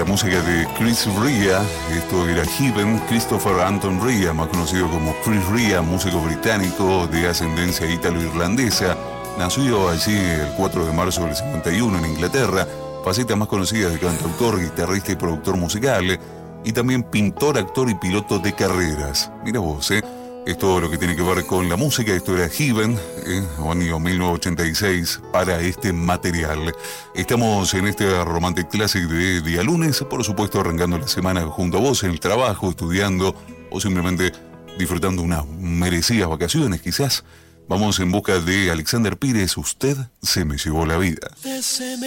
la música de Chris Rea. Esto era Heaven. Christopher Anton Rea, más conocido como Chris Rea, músico británico de ascendencia ítalo-irlandesa. Nació allí el 4 de marzo del 51 en Inglaterra. Faceta más conocida de cantautor, guitarrista y productor musical. Y también pintor, actor y piloto de carreras. Mira vos, es todo lo que tiene que ver con la música. Esto era Heaven, año 1986, para este material. Estamos en este Romantic Classic de día lunes, por supuesto arrancando la semana junto a vos en el trabajo, estudiando o simplemente disfrutando unas merecidas vacaciones quizás. Vamos en busca de Alexander Pires, Usted se me llevó la vida.